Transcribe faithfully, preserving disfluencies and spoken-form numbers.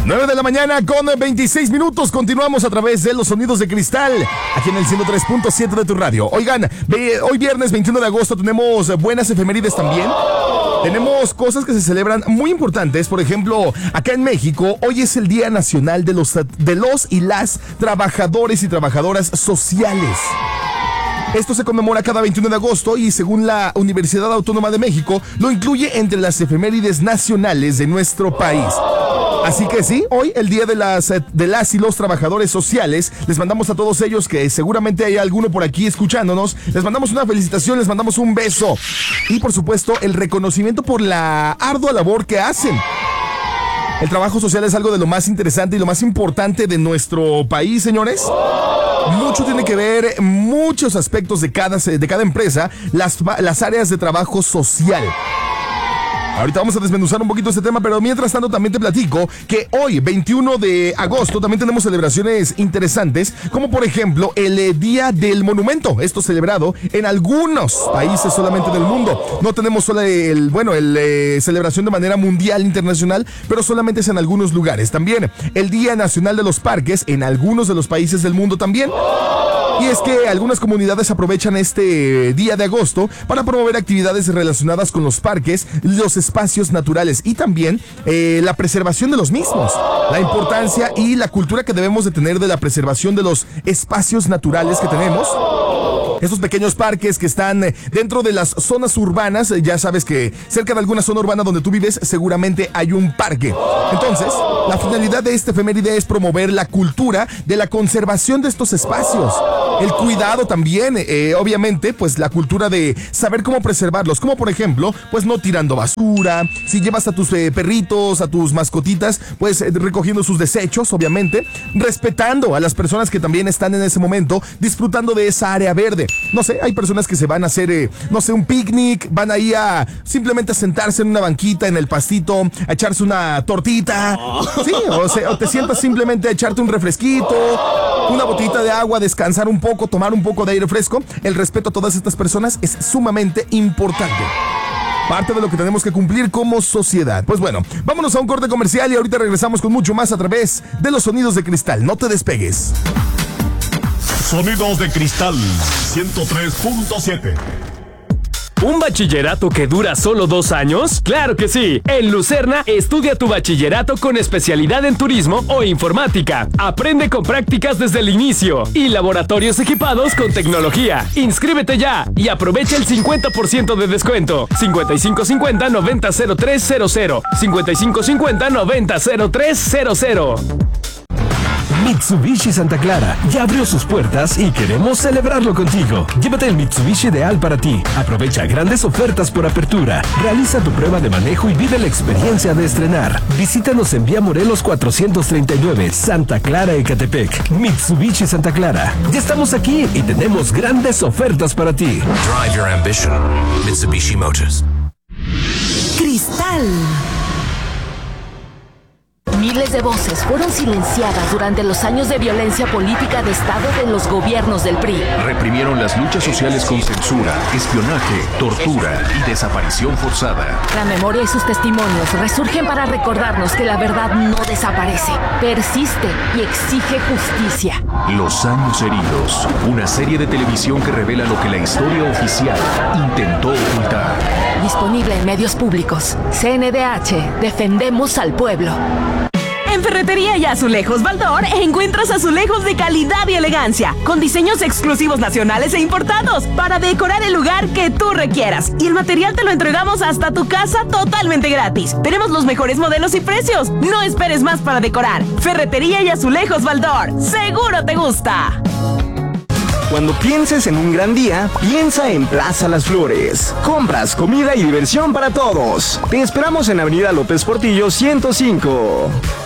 nueve de la mañana con veintiséis minutos. Continuamos a través de los sonidos de cristal, aquí en el ciento tres punto siete de tu radio. Oigan, hoy viernes veintiuno de agosto tenemos buenas efemérides también. Tenemos cosas que se celebran muy importantes. Por ejemplo, acá en México, hoy es el Día Nacional de los, de los y las Trabajadores y Trabajadoras Sociales. Esto se conmemora cada veintiuno de agosto y según la Universidad Autónoma de México, lo incluye entre las efemérides nacionales de nuestro país. Así que sí, hoy el día de las, de las y los trabajadores sociales, les mandamos a todos ellos, que seguramente hay alguno por aquí escuchándonos, les mandamos una felicitación, les mandamos un beso y por supuesto el reconocimiento por la ardua labor que hacen. El trabajo social es algo de lo más interesante y lo más importante de nuestro país, señores. Mucho tiene que ver, muchos aspectos de cada, de cada empresa, las, las áreas de trabajo social. Ahorita vamos a desmenuzar un poquito este tema, pero mientras tanto también te platico que hoy, veintiuno de agosto, también tenemos celebraciones interesantes, como por ejemplo el eh, Día del Monumento. Esto celebrado en algunos países solamente del mundo. No tenemos solo el, bueno, el eh, celebración de manera mundial, internacional, pero solamente es en algunos lugares. También el Día Nacional de los Parques en algunos de los países del mundo también. Y es que algunas comunidades aprovechan este día de agosto para promover actividades relacionadas con los parques, los espacios naturales y también eh, la preservación de los mismos. La importancia y la cultura que debemos de tener de la preservación de los espacios naturales que tenemos. Estos pequeños parques que están dentro de las zonas urbanas, ya sabes que cerca de alguna zona urbana donde tú vives seguramente hay un parque. Entonces, la finalidad de este efeméride es promover la cultura de la conservación de estos espacios. El cuidado también, eh, obviamente, pues la cultura de saber cómo preservarlos, como por ejemplo, pues no tirando basura, si llevas a tus eh, perritos, a tus mascotitas, pues eh, recogiendo sus desechos, obviamente, respetando a las personas que también están en ese momento disfrutando de esa área verde. No sé, hay personas que se van a hacer, eh, no sé, un picnic, van ahí a simplemente a sentarse en una banquita, en el pastito, a echarse una tortita, sí, o, sea, o te sientas simplemente a echarte un refresquito, una botita de agua, descansar un poco, tomar un poco de aire fresco. El respeto a todas estas personas es sumamente importante. Parte de lo que tenemos que cumplir como sociedad. Pues bueno, vámonos a un corte comercial y ahorita regresamos con mucho más a través de los sonidos de cristal. No te despegues. Sonidos de cristal ciento tres punto siete. ¿Un bachillerato que dura solo dos años? ¡Claro que sí! En Lucerna, estudia tu bachillerato con especialidad en turismo o informática. Aprende con prácticas desde el inicio y laboratorios equipados con tecnología. ¡Inscríbete ya! Y aprovecha el cincuenta por ciento de descuento. cincuenta y cinco cincuenta noventa cero tres cero cero. cincuenta y cinco cincuenta noventa cero tres cero cero. Mitsubishi Santa Clara ya abrió sus puertas y queremos celebrarlo contigo. Llévate el Mitsubishi ideal para ti. Aprovecha grandes ofertas por apertura. Realiza tu prueba de manejo y vive la experiencia de estrenar. Visítanos en Vía Morelos cuatrocientos treinta y nueve, Santa Clara, Ecatepec. Mitsubishi Santa Clara. Ya estamos aquí y tenemos grandes ofertas para ti. Drive your ambition. Mitsubishi Motors. Cristal. Miles de voces fueron silenciadas durante los años de violencia política de Estado de los gobiernos del P R I. Reprimieron las luchas sociales con censura, espionaje, tortura y desaparición forzada. La memoria y sus testimonios resurgen para recordarnos que la verdad no desaparece, persiste y exige justicia. Los años heridos, una serie de televisión que revela lo que la historia oficial intentó ocultar. Disponible en medios públicos. C N D H, defendemos al pueblo. En Ferretería y Azulejos Baldor encuentras azulejos de calidad y elegancia, con diseños exclusivos nacionales e importados, para decorar el lugar que tú requieras. Y el material te lo entregamos hasta tu casa totalmente gratis. Tenemos los mejores modelos y precios. No esperes más para decorar. Ferretería y Azulejos Baldor. ¡Seguro te gusta! Cuando pienses en un gran día, piensa en Plaza Las Flores. Compras, comida y diversión para todos. Te esperamos en Avenida López Portillo ciento cinco.